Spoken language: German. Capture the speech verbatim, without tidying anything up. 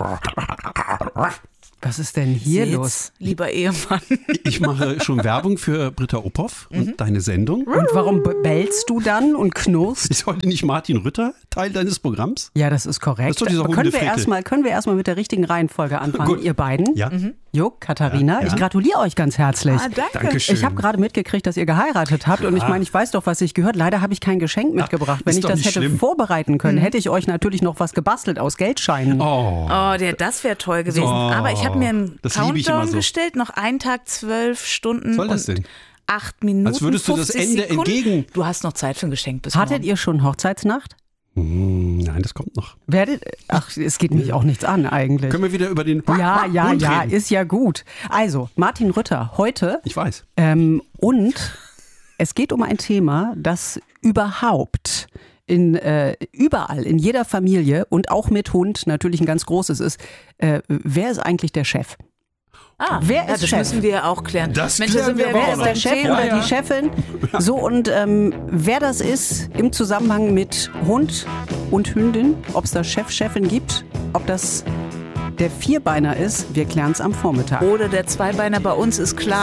Was ist denn hier Seht's, los? lieber Ehemann. Ich mache schon Werbung für Britta Ophoff und Mhm. deine Sendung. Und warum bellst du dann und knurrst? Ist heute nicht Martin Rütter Teil deines Programms? Ja, das ist korrekt. Das ist doch dieser Aber können, wir Hundefrekel. erstmal, können wir erstmal mit der richtigen Reihenfolge anfangen, Gut. ihr beiden? Ja. Jo, Katharina, Ja, ja. ich gratuliere euch ganz herzlich. Ah, danke. Dankeschön. Ich habe gerade mitgekriegt, dass ihr geheiratet habt und ich meine, ich weiß doch, was ich gehört. Leider habe ich kein Geschenk mitgebracht. Wenn ist ich doch das nicht hätte schlimm. vorbereiten können, hätte ich euch natürlich noch was gebastelt aus Geldscheinen. Oh, Oh, der, das wäre toll gewesen. So. Aber ich habe mir einen Das liebe ich immer Countdown so. gestellt, noch einen Tag, zwölf Stunden soll das und denn? acht Minuten, Als würdest du das fünfzig Ende Sekunden. entgegen- Du hast noch Zeit für ein Geschenk bis Hattet morgen. ihr schon Hochzeitsnacht? Hm, nein, das kommt noch. Werdet, ach, es geht mich auch nichts an eigentlich. Können wir wieder über den Ja, ja, Hund ja, reden? ist ja gut. Also, Martin Rütter, heute Ich weiß. ähm, und es geht um ein Thema, das überhaupt in äh, überall, in jeder Familie und auch mit Hund natürlich ein ganz großes ist. Äh, wer ist eigentlich der Chef? Ah, Wer ja, ist das Chef? müssen wir auch klären. Das Mensch, klären da sind wir wir aber wieder auch Wer ist der beim Chef Thema. oder ja. die Chefin? So, und ähm, wer das ist im Zusammenhang mit Hund und Hündin, ob es da Chef, Chefin gibt, ob das der Vierbeiner ist, wir klären es am Vormittag. Oder der Zweibeiner bei uns ist klar.